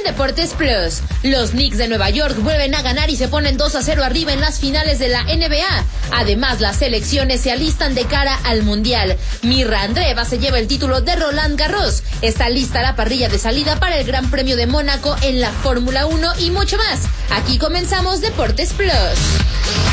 Deportes Plus. Los Knicks de Nueva York vuelven a ganar y se ponen 2-0 arriba en las finales de la NBA. Además, las selecciones se alistan de cara al Mundial. Mirra Andreeva se lleva el título de Roland Garros. Está lista la parrilla de salida para el Gran Premio de Mónaco en la Fórmula 1 y mucho más. Aquí comenzamos Deportes Plus.